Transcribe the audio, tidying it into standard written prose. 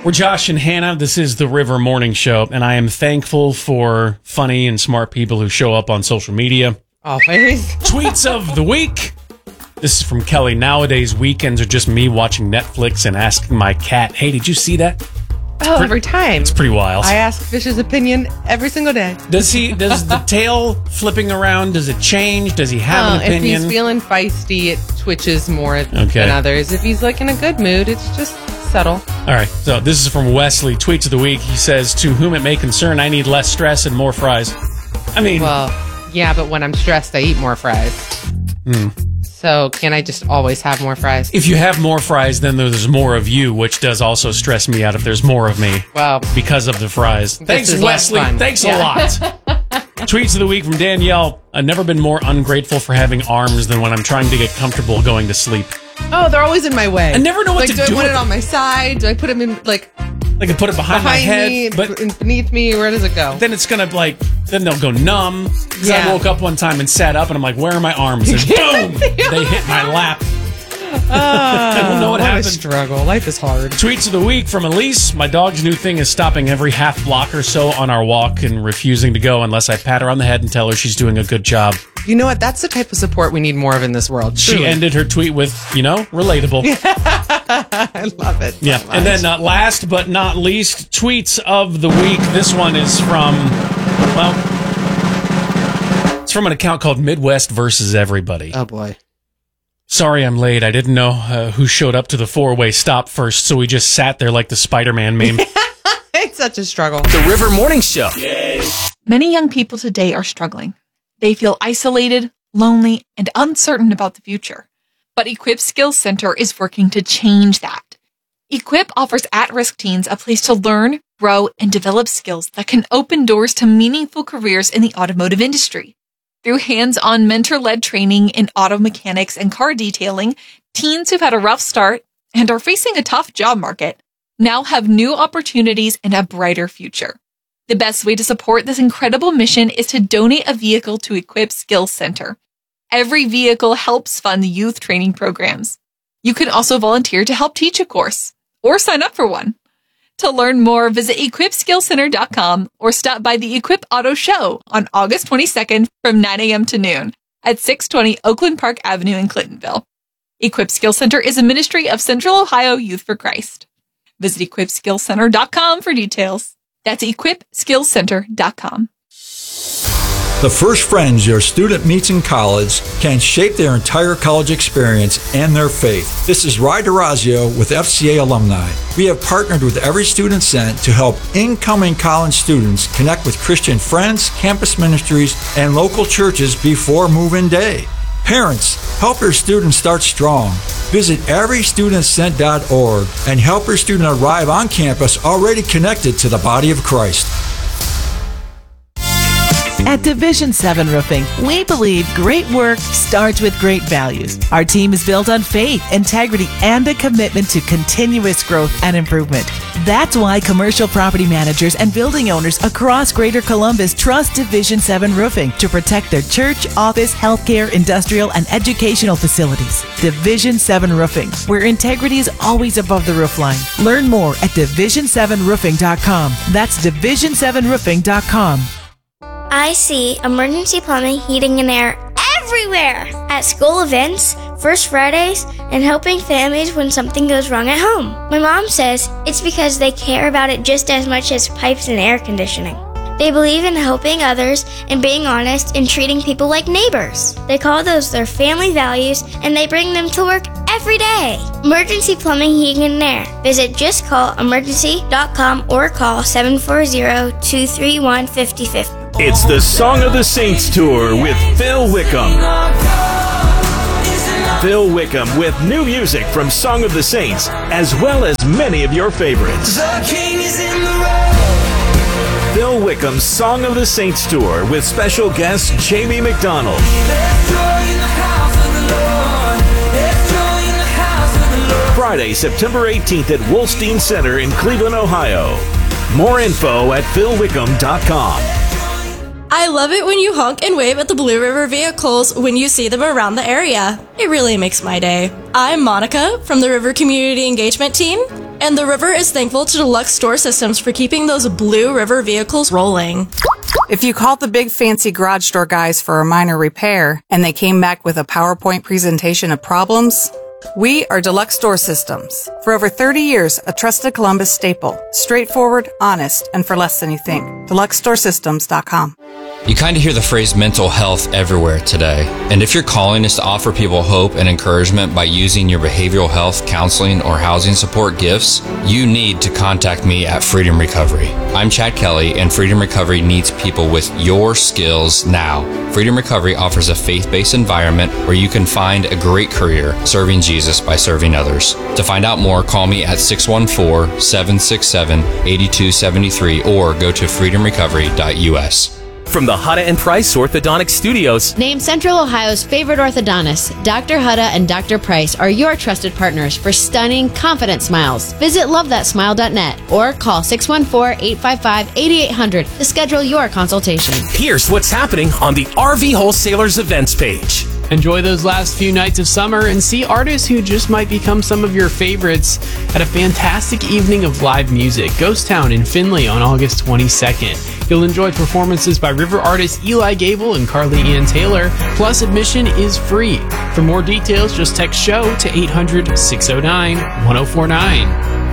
We're Josh and Hannah. This is the River Morning Show, and I am thankful for funny and smart people who show up on social media. Always. Tweets of the week. This is from Kelly. Nowadays, weekends are just me watching Netflix and asking my cat, hey, did you see that? Every time. It's pretty wild. I ask Fish's opinion every single day. Does the tail flipping around, does it change? Does he have an opinion? If he's feeling feisty, it twitches more than others. If he's like in a good mood, it's just subtle. All right, so this is from Wesley. Tweets of the week. He says, to whom it may concern, I need less stress and more fries. I mean... Well, yeah, but when I'm stressed, I eat more fries. So can I just always have more fries? If you have more fries, then there's more of you, which does also stress me out if there's more of me. Well, because of the fries. Thanks, Wesley. Thanks a lot. Tweets of the week from Danielle. I've never been more ungrateful for having arms than when I'm trying to get comfortable going to sleep. Oh, they're always in my way. I never know what to do. Do I put it on my side? Do I put them in like I put it behind my head, me, but beneath me? Where does it go? Then it's gonna then they'll go numb. Because I woke up one time and sat up, and I'm like, "Where are my arms?" And boom, they hit my lap. I don't know what happened. A struggle. Life is hard. Tweets of the week from Elise. My dog's new thing is stopping every half block or so on our walk and refusing to go unless I pat her on the head and tell her she's doing a good job. You know what? That's the type of support we need more of in this world. Truly. She ended her tweet with, relatable. I love it. Yeah. So and then last but not least, tweets of the week. This one is from, it's from an account called Midwest versus Everybody. Oh, boy. Sorry I'm late. I didn't know who showed up to the four-way stop first, so we just sat there like the Spider-Man meme. It's such a struggle. The River Morning Show. Many young people today are struggling. They feel isolated, lonely, and uncertain about the future. But Equip Skills Center is working to change that. Equip offers at-risk teens a place to learn, grow, and develop skills that can open doors to meaningful careers in the automotive industry. Through hands-on mentor-led training in auto mechanics and car detailing, teens who've had a rough start and are facing a tough job market now have new opportunities and a brighter future. The best way to support this incredible mission is to donate a vehicle to Equip Skills Center. Every vehicle helps fund youth training programs. You can also volunteer to help teach a course or sign up for one. To learn more, visit equipskillcenter.com or stop by the Equip Auto Show on August 22nd from 9 a.m. to noon at 620 Oakland Park Avenue in Clintonville. Equip Skills Center is a ministry of Central Ohio Youth for Christ. Visit equipskillcenter.com for details. That's equipskillcenter.com. The first friends your student meets in college can shape their entire college experience and their faith. This is Ry DeRazio with FCA Alumni. We have partnered with Every Student Sent to help incoming college students connect with Christian friends, campus ministries, and local churches before move-in day. Parents, help your students start strong. Visit everystudentsent.org and help your student arrive on campus already connected to the body of Christ. At Division 7 Roofing, we believe great work starts with great values. Our team is built on faith, integrity, and a commitment to continuous growth and improvement. That's why commercial property managers and building owners across Greater Columbus trust Division 7 Roofing to protect their church, office, healthcare, industrial, and educational facilities. Division 7 Roofing, where integrity is always above the roofline. Learn more at division7roofing.com. That's division7roofing.com. I see emergency plumbing, heating, and air everywhere at school events, First Fridays, and helping families when something goes wrong at home. My mom says it's because they care about it just as much as pipes and air conditioning. They believe in helping others and being honest and treating people like neighbors. They call those their family values, and they bring them to work every day. Emergency Plumbing, Heating, and Air. Visit justcallemergency.com or call 740-231-5050. It's the Song of the Saints Tour with Phil Wickham. Phil Wickham with new music from Song of the Saints, as well as many of your favorites. Phil Wickham's Song of the Saints Tour with special guest Jamie McDonald. Friday, September 18th at Wolstein Center in Cleveland, Ohio. More info at philwickham.com. I love it when you honk and wave at the Blue River vehicles when you see them around the area. It really makes my day. I'm Monica from the River Community Engagement Team, And the river is thankful to Deluxe Store Systems for keeping those Blue River vehicles rolling. If you called the big fancy garage door guys for a minor repair and they came back with a PowerPoint presentation of problems, we are Deluxe Door Systems. For over 30 years, a trusted Columbus staple. Straightforward, honest, and for less than you think. DeluxeStoreSystems.com. You kind of hear the phrase mental health everywhere today. And if your calling is to offer people hope and encouragement by using your behavioral health, counseling, or housing support gifts, you need to contact me at Freedom Recovery. I'm Chad Kelly, and Freedom Recovery needs people with your skills now. Freedom Recovery offers a faith-based environment where you can find a great career serving Jesus by serving others. To find out more, call me at 614-767-8273 or go to freedomrecovery.us. From the Hutta and Price Orthodontic Studios. Name Central Ohio's favorite orthodontists. Dr. Hutta and Dr. Price are your trusted partners for stunning, confident smiles. Visit lovethatsmile.net or call 614-855-8800 to schedule your consultation. Here's what's happening on the RV Wholesalers events page. Enjoy those last few nights of summer and see artists who just might become some of your favorites at a fantastic evening of live music, Ghost Town in Findlay on August 22nd. You'll enjoy performances by river artists Eli Gable and Carly Ann Taylor, plus admission is free. For more details, just text SHOW to 800-609-1049.